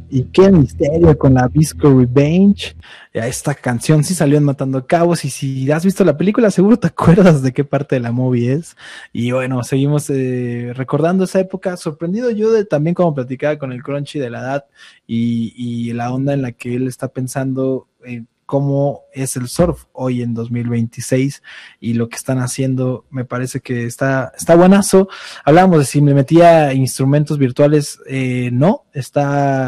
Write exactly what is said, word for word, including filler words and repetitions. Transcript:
Y qué misterio con la Visco Revenge. Esta canción sí salió en Matando Cabos, y si has visto la película seguro te acuerdas de qué parte de la movie es. Y bueno, seguimos eh, recordando esa época, sorprendido yo de también como platicaba con el Crunchy de la edad y, y la onda en la que él está pensando en cómo es el surf hoy en dos mil veintiséis, y lo que están haciendo me parece que está, está buenazo. Hablábamos de si me metía instrumentos virtuales, eh, no, está